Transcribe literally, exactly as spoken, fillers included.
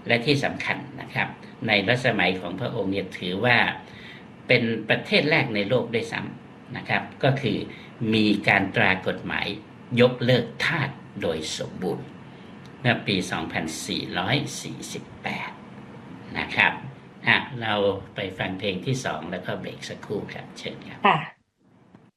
และที่สำคัญนะครับในรัชสมัยของพระองค์เนี่ยถือว่าเป็นประเทศแรกในโลกด้วยซ้ำนะครับก็คือมีการตรากฎหมายยกเลิกทาสโดยสมบูรณ์เมื่อปี สองพันสี่ร้อยสี่สิบแปด นะครับอ่ะเราไปฟังเพลงที่สองแล้วก็เบรกสักครู่ครับเชิญครับค่ะ